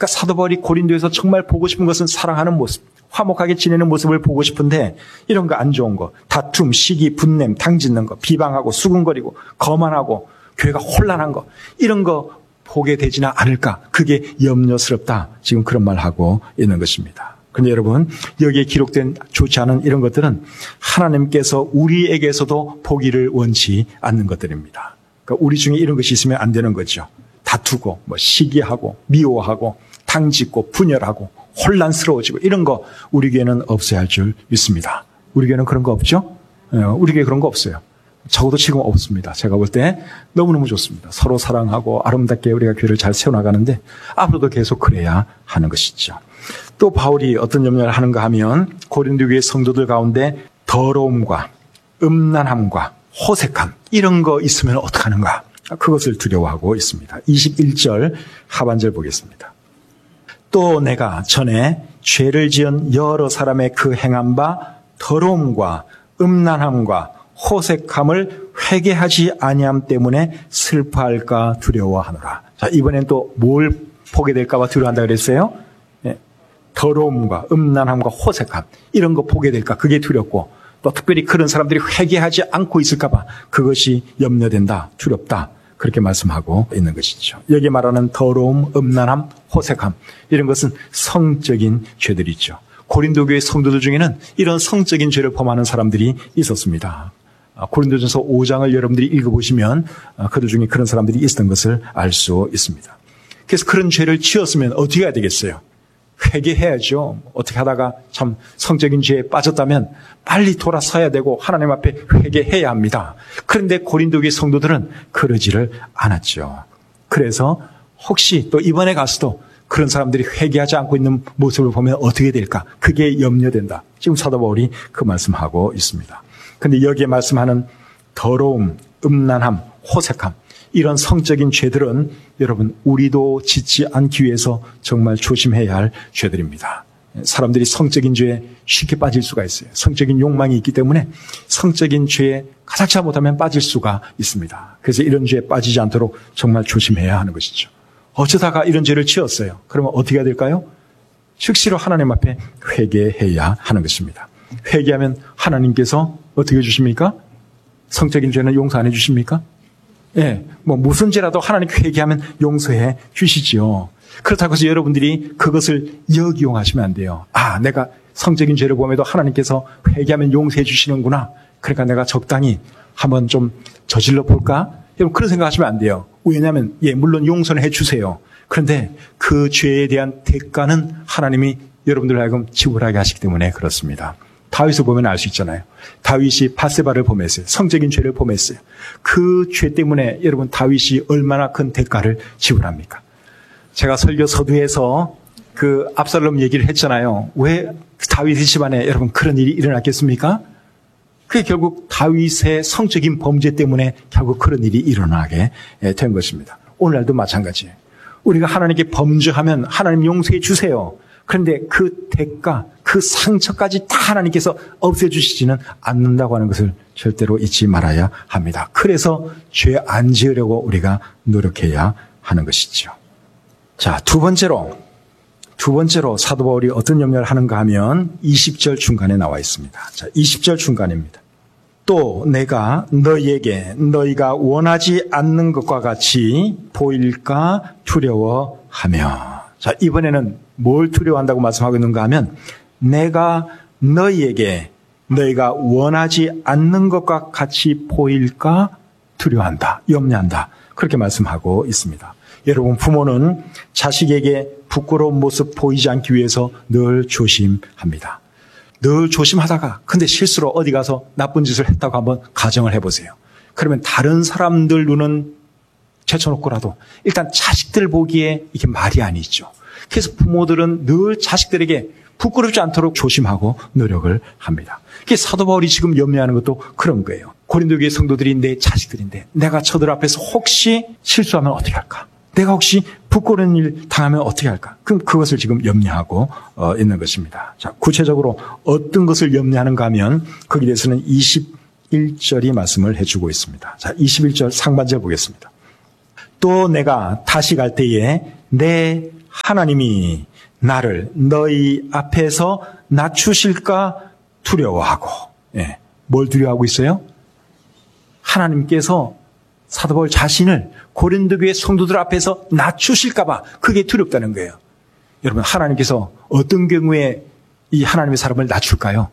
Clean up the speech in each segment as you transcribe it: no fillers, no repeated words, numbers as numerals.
그러니까 사도 바울이 고린도에서 정말 보고 싶은 것은 사랑하는 모습, 화목하게 지내는 모습을 보고 싶은데 이런 거 안 좋은 거, 다툼, 시기, 분냄, 당짓는 거, 비방하고 수군거리고 거만하고 교회가 혼란한 거, 이런 거 보게 되지는 않을까? 그게 염려스럽다. 지금 그런 말 하고 있는 것입니다. 그런데 여러분, 여기에 기록된 좋지 않은 이런 것들은 하나님께서 우리에게서도 보기를 원치 않는 것들입니다. 그러니까 우리 중에 이런 것이 있으면 안 되는 거죠. 다투고, 시기하고, 미워하고, 당짓고, 분열하고, 혼란스러워지고, 이런 거 우리 교회는 없어야 할 줄 믿습니다. 우리 교회는 그런 거 없죠? 우리 교회 그런 거 없어요. 적어도 지금 없습니다. 제가 볼 때 너무너무 좋습니다. 서로 사랑하고 아름답게 우리가 교회를 잘 세워나가는데 앞으로도 계속 그래야 하는 것이죠. 또 바울이 어떤 염려를 하는가 하면 고린도 교회 성도들 가운데 더러움과 음란함과 호색함, 이런 거 있으면 어떡하는가? 그것을 두려워하고 있습니다. 21절 하반절 보겠습니다. 또 내가 전에 죄를 지은 여러 사람의 그 행한 바 더러움과 음란함과 호색함을 회개하지 아니함 때문에 슬퍼할까 두려워하노라. 자, 이번엔 또 뭘 보게 될까 봐 두려워한다 그랬어요? 네. 더러움과 음란함과 호색함, 이런 거 보게 될까, 그게 두렵고, 또 특별히 그런 사람들이 회개하지 않고 있을까 봐 그것이 염려된다, 두렵다, 그렇게 말씀하고 있는 것이죠. 여기 말하는 더러움, 음란함, 호색함, 이런 것은 성적인 죄들이죠. 고린도 교회 성도들 중에는 이런 성적인 죄를 범하는 사람들이 있었습니다. 고린도전서 5장을 여러분들이 읽어보시면 그들 중에 그런 사람들이 있었던 것을 알 수 있습니다. 그래서 그런 죄를 지었으면 어떻게 해야 되겠어요? 회개해야죠. 어떻게 하다가 참 성적인 죄에 빠졌다면 빨리 돌아서야 되고 하나님 앞에 회개해야 합니다. 그런데 고린도 교회 성도들은 그러지를 않았죠. 그래서 혹시 또 이번에 가서도 그런 사람들이 회개하지 않고 있는 모습을 보면 어떻게 될까? 그게 염려된다. 지금 사도 바울이 그 말씀하고 있습니다. 그런데 여기에 말씀하는 더러움, 음란함, 호색함, 이런 성적인 죄들은 여러분 우리도 짓지 않기 위해서 정말 조심해야 할 죄들입니다. 사람들이 성적인 죄에 쉽게 빠질 수가 있어요. 성적인 욕망이 있기 때문에 성적인 죄에 가장 잘못하면 빠질 수가 있습니다. 그래서 이런 죄에 빠지지 않도록 정말 조심해야 하는 것이죠. 어쩌다가 이런 죄를 지었어요. 그러면 어떻게 해야 될까요? 즉시로 하나님 앞에 회개해야 하는 것입니다. 회개하면 하나님께서 어떻게 해주십니까? 성적인 죄는 용서 안 해주십니까? 예, 무슨 죄라도 하나님께 회개하면 용서해 주시지요. 그렇다고 해서 여러분들이 그것을 역이용하시면 안 돼요. 아, 내가 성적인 죄를 범해도 하나님께서 회개하면 용서해 주시는구나. 그러니까 내가 적당히 한번 좀 저질러 볼까? 여러분 그런 생각하시면 안 돼요. 왜냐하면 물론 용서는 해주세요. 그런데 그 죄에 대한 대가는 하나님이 여러분들 하여금 지불하게 하시기 때문에 그렇습니다. 다윗을 보면 알 수 있잖아요. 다윗이 밧세바를 범했어요. 성적인 죄를 범했어요. 그 죄 때문에 여러분 다윗이 얼마나 큰 대가를 지불합니까? 제가 설교 서두에서 그 압살롬 얘기를 했잖아요. 왜 다윗의 집안에 여러분 그런 일이 일어났겠습니까? 그게 결국 다윗의 성적인 범죄 때문에 결국 그런 일이 일어나게 된 것입니다. 오늘날도 마찬가지예요. 우리가 하나님께 범죄하면 하나님 용서해 주세요. 그런데 그 대가, 그 상처까지 다 하나님께서 없애주시지는 않는다고 하는 것을 절대로 잊지 말아야 합니다. 그래서 죄 안 지으려고 우리가 노력해야 하는 것이죠. 자, 두 번째로 사도 바울이 어떤 염려를 하는가 하면 20절 중간에 나와 있습니다. 자, 20절 중간입니다. 또 내가 너희에게 너희가 원하지 않는 것과 같이 보일까 두려워하며. 자, 이번에는 뭘 두려워한다고 말씀하고 있는가 하면 내가 너희에게 너희가 원하지 않는 것과 같이 보일까 두려워한다, 염려한다. 그렇게 말씀하고 있습니다. 여러분 부모는 자식에게 부끄러운 모습 보이지 않기 위해서 늘 조심합니다. 늘 조심하다가 근데 실수로 어디 가서 나쁜 짓을 했다고 한번 가정을 해보세요. 그러면 다른 사람들 눈은 제쳐놓고라도 일단 자식들 보기에 이게 말이 아니죠. 그래서 부모들은 늘 자식들에게 부끄럽지 않도록 조심하고 노력을 합니다. 그게 사도 바울이 지금 염려하는 것도 그런 거예요. 고린도 교회 성도들이 내 자식들인데 내가 저들 앞에서 혹시 실수하면 어떻게 할까? 내가 혹시 부끄러운 일 당하면 어떻게 할까? 그럼 그것을 지금 염려하고 있는 것입니다. 자, 구체적으로 어떤 것을 염려하는가 하면 거기에 대해서는 21절이 말씀을 해주고 있습니다. 자, 21절 상반절 보겠습니다. 또 내가 다시 갈 때에 내 하나님이 나를 너희 앞에서 낮추실까 두려워하고. 예. 뭘 두려워하고 있어요? 하나님께서 사도 바울 자신을 고린도 교회 성도들 앞에서 낮추실까 봐 그게 두렵다는 거예요. 여러분, 하나님께서 어떤 경우에 이 하나님의 사람을 낮출까요?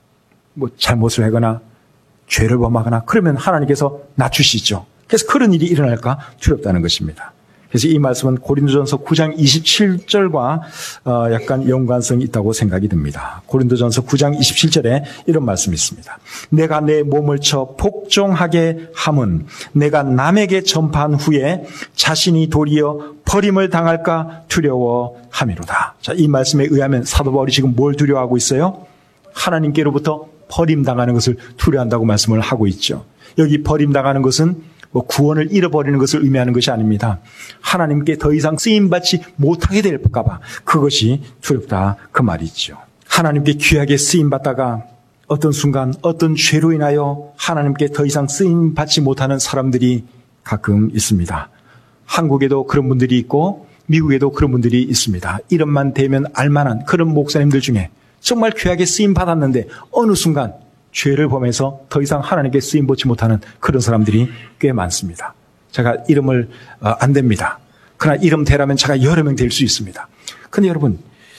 뭐 잘못을 하거나 죄를 범하거나 그러면 하나님께서 낮추시죠. 그래서 그런 일이 일어날까 두렵다는 것입니다. 그래서 이 말씀은 고린도전서 9장 27절과 약간 연관성이 있다고 생각이 듭니다. 고린도전서 9장 27절에 이런 말씀이 있습니다. 내가 내 몸을 쳐 복종하게 함은 내가 남에게 전파한 후에 자신이 도리어 버림을 당할까 두려워함이로다. 자, 이 말씀에 의하면 사도 바울이 지금 뭘 두려워하고 있어요? 하나님께로부터 버림당하는 것을 두려워한다고 말씀을 하고 있죠. 여기 버림당하는 것은 뭐 구원을 잃어버리는 것을 의미하는 것이 아닙니다. 하나님께 더 이상 쓰임받지 못하게 될까 봐 그것이 두렵다 그 말이죠. 하나님께 귀하게 쓰임받다가 어떤 순간 어떤 죄로 인하여 하나님께 더 이상 쓰임받지 못하는 사람들이 가끔 있습니다. 한국에도 그런 분들이 있고 미국에도 그런 분들이 있습니다. 이름만 대면 알만한 그런 목사님들 중에 정말 귀하게 쓰임받았는데 어느 순간 죄를 범해서 더 이상 하나님께 쓰임받지 못하는 그런 사람들이 꽤 많습니다. 제가 이름을 안 댑니다. 그러나 이름 대라면 제가 여러 명 될 수 있습니다. 그런데 여러분,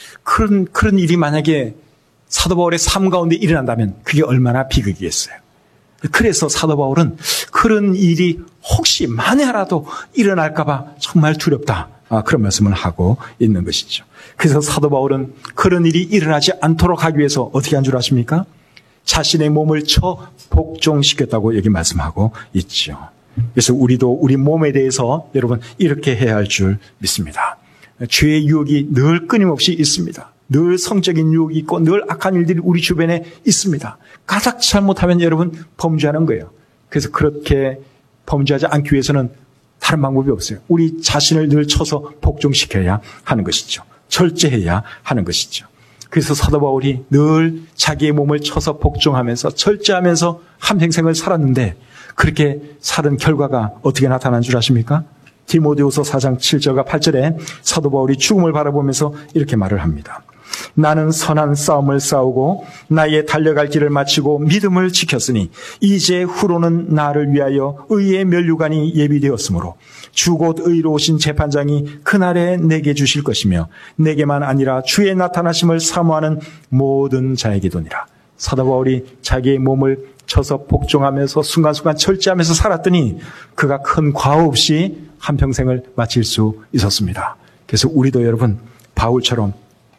그런 일이 만약에 사도 바울의 삶 가운데 일어난다면 그게 얼마나 비극이겠어요. 그래서 사도 바울은 그런 일이 혹시 만에라도 일어날까 봐 정말 두렵다. 그런 말씀을 하고 있는 것이죠. 그래서 사도 바울은 그런 일이 일어나지 않도록 하기 위해서 어떻게 한 줄 아십니까? 자신의 몸을 쳐 복종시켰다고 여기 말씀하고 있죠. 그래서 우리도 우리 몸에 대해서 여러분 이렇게 해야 할 줄 믿습니다. 죄의 유혹이 늘 끊임없이 있습니다. 늘 성적인 유혹이 있고 늘 악한 일들이 우리 주변에 있습니다. 가장 잘못하면 여러분 범죄하는 거예요. 그래서 그렇게 범죄하지 않기 위해서는 다른 방법이 없어요. 우리 자신을 늘 쳐서 복종시켜야 하는 것이죠. 절제해야 하는 것이죠. 그래서 사도 바울이 늘 자기의 몸을 쳐서 복종하면서 절제하면서 한평생을 살았는데 그렇게 살은 결과가 어떻게 나타난 줄 아십니까? 디모데후서 4장 7절과 8절에 사도 바울이 죽음을 바라보면서 이렇게 말을 합니다. 나는 선한 싸움을 싸우고 나의 달려갈 길을 마치고 믿음을 지켰으니 이제 후로는 나를 위하여 의의 면류관이 예비되었으므로 주 곧 의로우신 재판장이 그날에 내게 주실 것이며 내게만 아니라 주의 나타나심을 사모하는 모든 자에게도니라. 사도 바울이 자기의 몸을 쳐서 복종하면서 순간순간 절제하면서 살았더니 그가 큰 과오 없이 한평생을 마칠 수 있었습니다. 그래서 우리도 여러분 바울처럼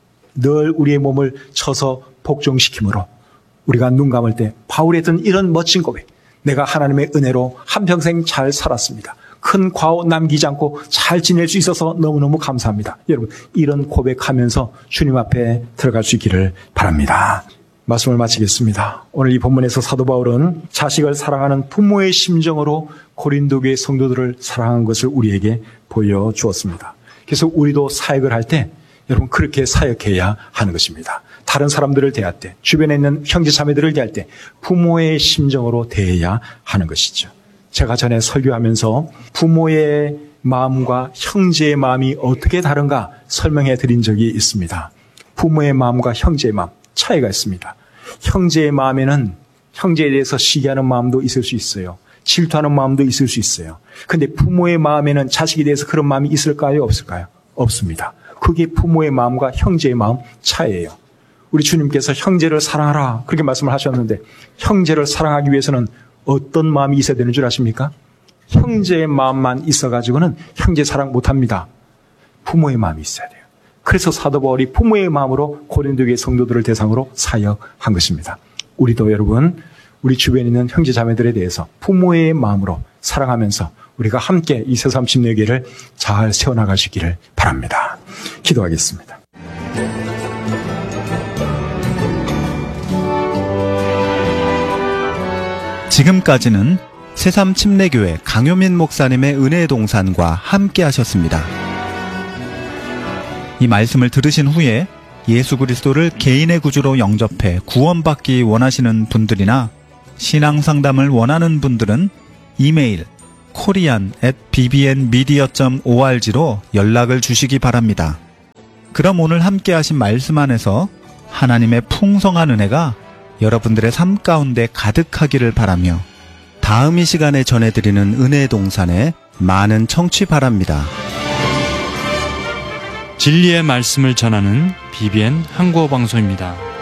늘 우리의 몸을 쳐서 복종시킴으로 우리가 눈 감을 때 바울이 했던 이런 멋진 고백, 내가 하나님의 은혜로 한평생 잘 살았습니다. 큰 과오 남기지 않고 잘 지낼 수 있어서 너무너무 감사합니다. 여러분 이런 고백하면서 주님 앞에 들어갈 수 있기를 바랍니다. 말씀을 마치겠습니다. 오늘 이 본문에서 사도 바울은 자식을 사랑하는 부모의 심정으로 고린도 교회 성도들을 사랑한 것을 우리에게 보여주었습니다. 그래서 우리도 사역을 할 때 여러분 그렇게 사역해야 하는 것입니다. 다른 사람들을 대할 때, 주변에 있는 형제 자매들을 대할 때 부모의 심정으로 대해야 하는 것이죠. 제가 전에 설교하면서 부모의 마음과 형제의 마음이 어떻게 다른가 설명해 드린 적이 있습니다. 부모의 마음과 형제의 마음 차이가 있습니다. 형제의 마음에는 형제에 대해서 시기하는 마음도 있을 수 있어요. 질투하는 마음도 있을 수 있어요. 그런데 부모의 마음에는 자식에 대해서 그런 마음이 있을까요? 없을까요? 없습니다. 그게 부모의 마음과 형제의 마음 차이예요. 우리 주님께서 형제를 사랑하라 그렇게 말씀을 하셨는데 형제를 사랑하기 위해서는 어떤 마음이 있어야 되는 줄 아십니까? 형제의 마음만 있어가지고는 형제 사랑 못합니다. 부모의 마음이 있어야 돼요. 그래서 사도 바울이 부모의 마음으로 고린도 교회 성도들을 대상으로 사역한 것입니다. 우리도 여러분 우리 주변에 있는 형제 자매들에 대해서 부모의 마음으로 사랑하면서 우리가 함께 이 새삼 침례교회를 잘 세워나가시기를 바랍니다. 기도하겠습니다. 지금까지는 새삼 침례교회 강효민 목사님의 은혜의 동산과 함께 하셨습니다. 이 말씀을 들으신 후에 예수 그리스도를 개인의 구주로 영접해 구원받기 원하시는 분들이나 신앙상담을 원하는 분들은 이메일 korean@bbnmedia.org로 연락을 주시기 바랍니다. 그럼 오늘 함께 하신 말씀 안에서 하나님의 풍성한 은혜가 여러분들의 삶 가운데 가득하기를 바라며 다음 이 시간에 전해드리는 은혜의 동산에 많은 청취 바랍니다. 진리의 말씀을 전하는 BBN 한국어 방송입니다.